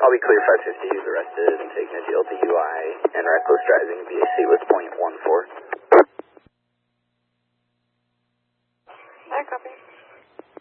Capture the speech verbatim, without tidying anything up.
I'll be clear five fifty, he was arrested and taken to jail D U I and reckless driving V A C.